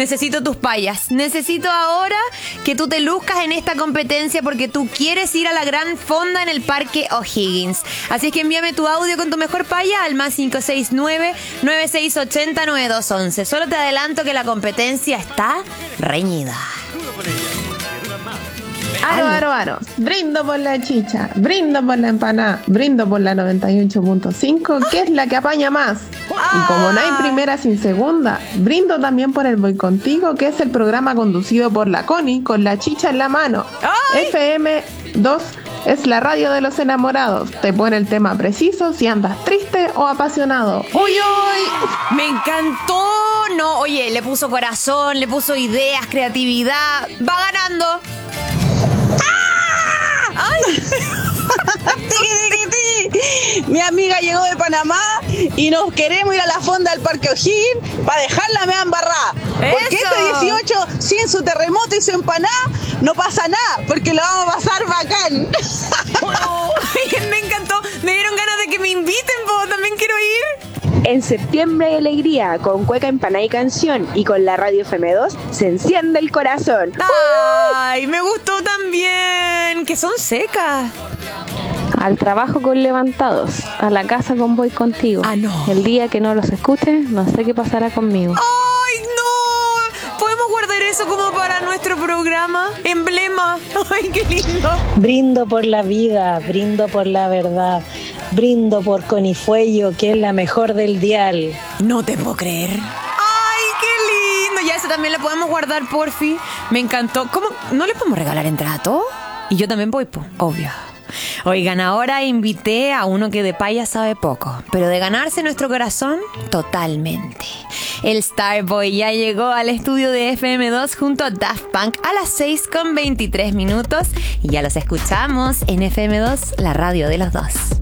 necesito tus payas. Necesito ahora que tú te luzcas en esta competencia porque tú quieres ir a la gran fonda en el Parque O'Higgins. Así es que envíame tu audio con tu mejor paya al más 569-9680-9211. Solo te adelanto que la competencia está reñida. Aro. Brindo por la chicha, brindo por la empanada, brindo por la 98.5, que es la que apaña más. Y como no hay primera sin segunda, brindo también por el Voy Contigo, que es el programa conducido por la Connie con la chicha en la mano. FM2 es la radio de los enamorados. Te pone el tema preciso si andas triste o apasionado. ¡Uy! ¡Me encantó! No, oye, le puso corazón, le puso ideas, creatividad. ¡Va ganando! ¡Ay! Mi amiga llegó de Panamá y nos queremos ir a la fonda del Parque O'Higgins para dejarla mea embarrada. Porque este 18, sin su terremoto y su empanada, no pasa nada, porque lo vamos a pasar bacán. Me encantó. Me dieron ganas de que me inviten, po. También quiero ir. En septiembre hay alegría, con cueca, empanada y canción, y con la radio FM2 se enciende el corazón. ¡Ay! Me gustó también. Que son secas. Al trabajo con levantados, a la casa con Voy Contigo. No. El día que no los escuche, no sé qué pasará conmigo. ¡Ay, no! ¿Podemos guardar eso como para nuestro programa? Emblema. ¡Ay, qué lindo! Brindo por la vida, brindo por la verdad, brindo por Conifuello, que es la mejor del dial. No te puedo creer. ¡Ay, qué lindo! Ya eso también lo podemos guardar, porfi. Me encantó. ¿Cómo? ¿No le podemos regalar entrada a todo? Y yo también voy, po. Obvio. Oigan, ahora invité a uno que de paya sabe poco, pero de ganarse nuestro corazón, totalmente. El Starboy ya llegó al estudio de FM2 junto a Daft Punk a las 6:23 y ya los escuchamos en FM2, la radio de los dos.